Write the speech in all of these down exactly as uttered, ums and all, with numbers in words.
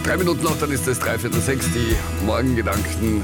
Drei Minuten noch, dann ist es dreiviertel sechs. Die Morgengedanken.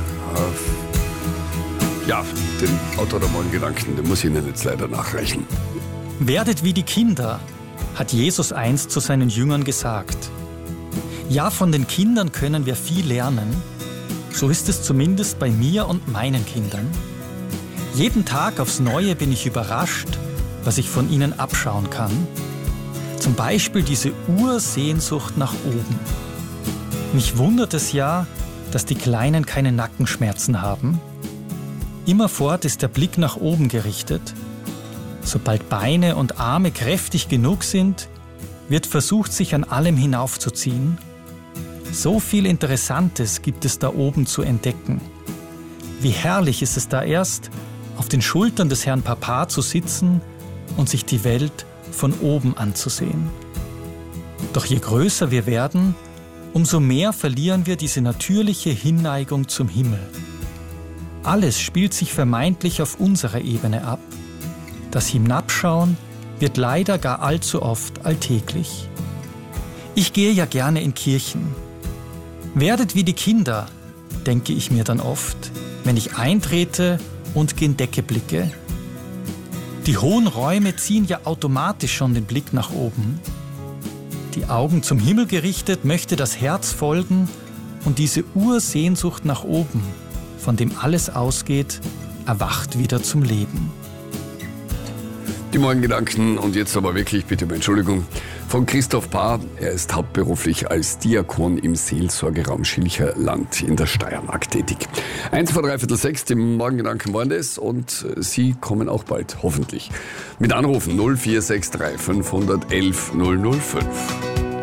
Äh, ja, den Autor der Morgengedanken, den muss ich Ihnen jetzt leider nachreichen. Werdet wie die Kinder, hat Jesus einst zu seinen Jüngern gesagt. Ja, von den Kindern können wir viel lernen. So ist es zumindest bei mir und meinen Kindern. Jeden Tag aufs Neue bin ich überrascht, was ich von ihnen abschauen kann. Zum Beispiel diese Ursehnsucht nach oben. Mich wundert es ja, dass die Kleinen keine Nackenschmerzen haben. Immerfort ist der Blick nach oben gerichtet. Sobald Beine und Arme kräftig genug sind, wird versucht, sich an allem hinaufzuziehen. So viel Interessantes gibt es da oben zu entdecken. Wie herrlich ist es da erst, auf den Schultern des Herrn Papa zu sitzen und sich die Welt von oben anzusehen. Doch je größer wir werden, umso mehr verlieren wir diese natürliche Hinneigung zum Himmel. Alles spielt sich vermeintlich auf unserer Ebene ab. Das Hinabschauen wird leider gar allzu oft alltäglich. Ich gehe ja gerne in Kirchen. Werdet wie die Kinder, denke ich mir dann oft, wenn ich eintrete und gen Decke blicke. Die hohen Räume ziehen ja automatisch schon den Blick nach oben. Die Augen zum Himmel gerichtet möchte das Herz folgen und diese Ursehnsucht nach oben, von dem alles ausgeht, erwacht wieder zum Leben. Die Morgengedanken und jetzt aber wirklich, bitte um Entschuldigung, von Christoph Paar. Er ist hauptberuflich als Diakon im Seelsorgeraum Schilcherland in der Steiermark tätig. Eins vor dreiviertel sechs, die Morgengedanken waren das und Sie kommen auch bald, hoffentlich. Mit Anrufen null vier sechs drei fünf eins null null null fünf.